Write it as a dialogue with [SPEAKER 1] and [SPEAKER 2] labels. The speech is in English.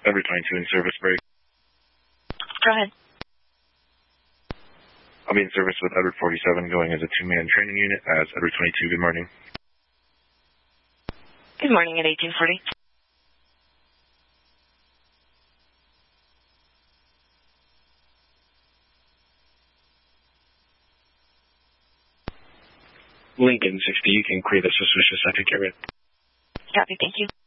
[SPEAKER 1] Edward 22 in service, break.
[SPEAKER 2] Go ahead.
[SPEAKER 1] I'll be in service with Edward 47 going as a 2-man training unit as Edward 22. Good morning.
[SPEAKER 2] Good morning at 1840.
[SPEAKER 3] Lincoln 60, you can clear the suspicious. I think you're in.
[SPEAKER 2] Copy, thank you.